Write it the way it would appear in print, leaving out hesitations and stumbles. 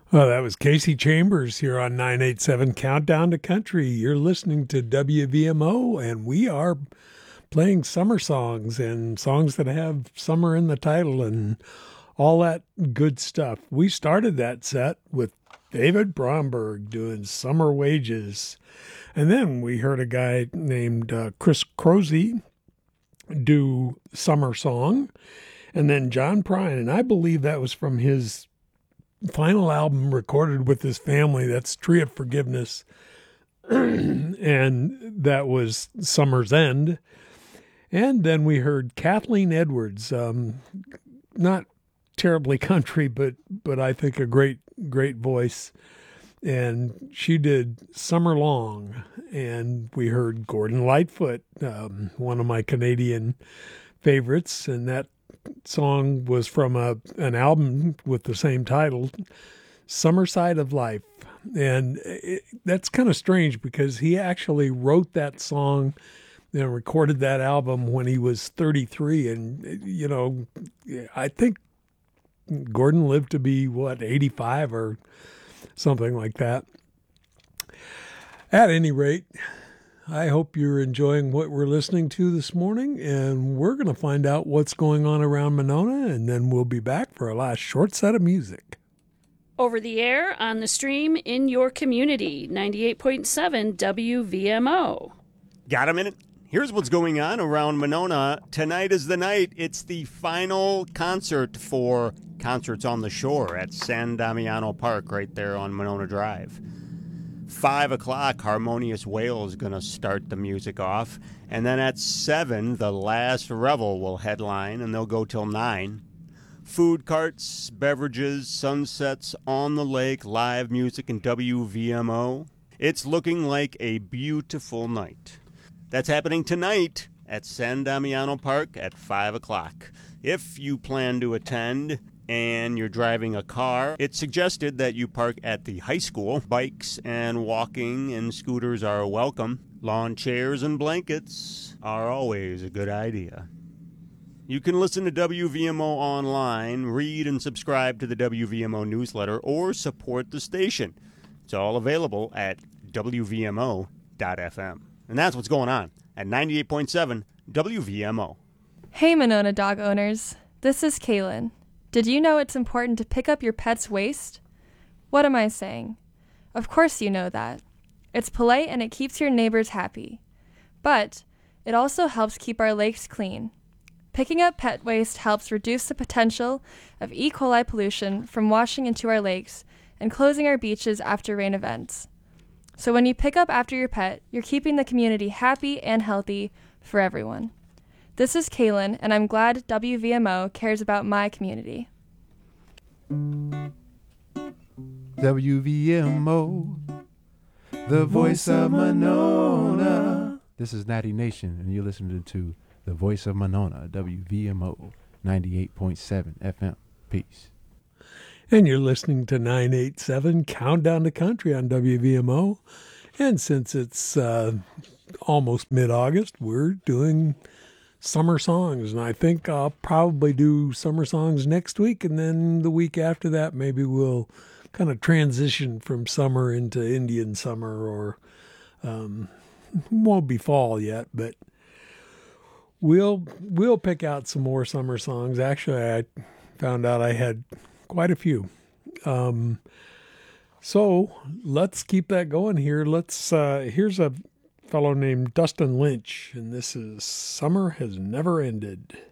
Well, that was Casey Chambers here on 987 Countdown to Country. You're listening to WVMO, and we are playing summer songs and songs that have summer in the title and all that good stuff. We started that set with David Bromberg doing Summer Wages. And then we heard a guy named Chris Croce do Summer Song. And then John Prine, and I believe that was from his final album recorded with his family. That's Tree of Forgiveness. And that was Summer's End. And then we heard Kathleen Edwards, not terribly country, but I think a great voice. And she did Summer Long. And we heard Gordon Lightfoot, one of my Canadian favorites, and that song was from an album with the same title, Summer Side of Life. And that's kind of strange because he actually wrote that song and recorded that album when he was 33. And, I think Gordon lived to be, 85 or something like that. At any rate, I hope you're enjoying what we're listening to this morning, and we're going to find out what's going on around Monona, and then we'll be back for our last short set of music. Over the air, on the stream, in your community, 98.7 WVMO. Got a minute? Here's what's going on around Monona. Tonight is the night. It's the final concert for Concerts on the Shore at San Damiano Park right there on Monona Drive. 5 o'clock, Harmonious Whale is going to start the music off. And then at 7, the Last Revel will headline, and they'll go till 9. Food carts, beverages, sunsets on the lake, live music, and WVMO. It's looking like a beautiful night. That's happening tonight at San Damiano Park at 5 o'clock. If you plan to attend and you're driving a car, it's suggested that you park at the high school. Bikes and walking and scooters are welcome. Lawn chairs and blankets are always a good idea. You can listen to WVMO online, read and subscribe to the WVMO newsletter, or support the station. It's all available at WVMO.fm. And that's what's going on at 98.7 WVMO. Hey, Monona dog owners. This is Kaylin. Did you know it's important to pick up your pet's waste? What am I saying? Of course you know that. It's polite and it keeps your neighbors happy. But it also helps keep our lakes clean. Picking up pet waste helps reduce the potential of E. coli pollution from washing into our lakes and closing our beaches after rain events. So when you pick up after your pet, you're keeping the community happy and healthy for everyone. This is Kaylin, and I'm glad WVMO cares about my community. WVMO, the voice of Monona. This is Natty Nation, and you're listening to the voice of Monona, WVMO 98.7 FM. Peace. And you're listening to 987 Countdown to Country on WVMO. And since it's almost mid-August, we're doing summer songs. And I think I'll probably do summer songs next week. And then the week after that, maybe we'll kind of transition from summer into Indian summer, or won't be fall yet, but we'll pick out some more summer songs. Actually, I found out I had quite a few. So let's keep that going here. Here's a fellow named Dustin Lynch, and this is Summer Has Never Ended.